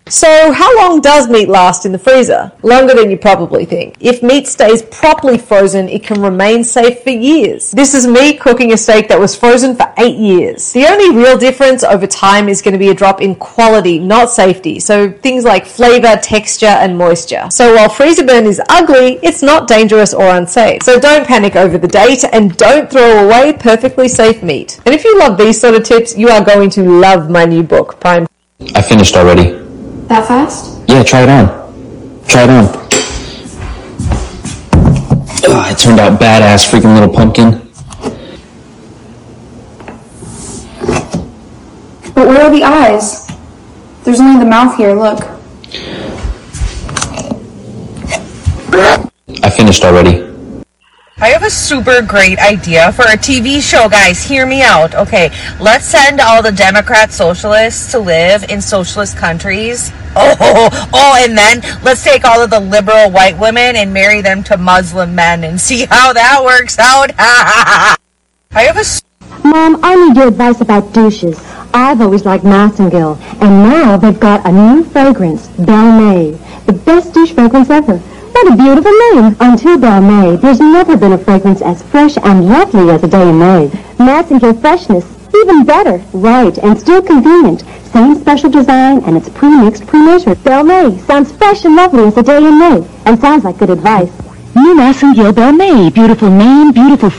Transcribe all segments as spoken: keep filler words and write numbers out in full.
So, how long does meat last in the freezer? Longer than you probably think. If meat stays properly frozen, it can remain safe for years. This is me cooking a steak that was frozen for eight years. The only real difference over time is going to be a drop in quality, not safety. So, things like flavor, texture, and moisture. So, while freezer burn is ugly, it's not dangerous or unsafe. So, don't panic over the date and don't throw away perfectly safe meat. And if you love these sort of tips, you are going to love my new book, Prime. I finished already. That fast? Yeah, try it on. Try it on. Oh, it turned out badass, freaking little pumpkin. But where are the eyes? There's only the mouth here, look. I finished already. I have a super great idea for a T V show, guys. Hear me out. Okay, let's send all the Democrat socialists to live in socialist countries. Oh, oh, oh, and then let's take all of the liberal white women and marry them to Muslim men and see how that works out. I have a... Mom, I need your advice about douches. I've always liked Massengill, and now they've got a new fragrance, Belle May. The best douche fragrance ever. What a beautiful name. Until Belle May, there's never been a fragrance as fresh and lovely as a day in May. Massengill freshness, even better. Right, and still convenient. Same special design, and it's pre-mixed, pre-measured. Belle May sounds fresh and lovely as a day in May, and sounds like good advice. New Massengill Belle May. Beautiful name, beautiful...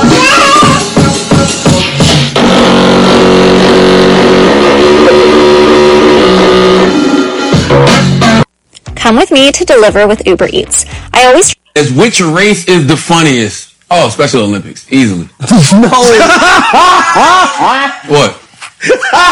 Come with me to deliver with Uber Eats. I always... As which race is the funniest? Oh, Special Olympics. Easily. No. What?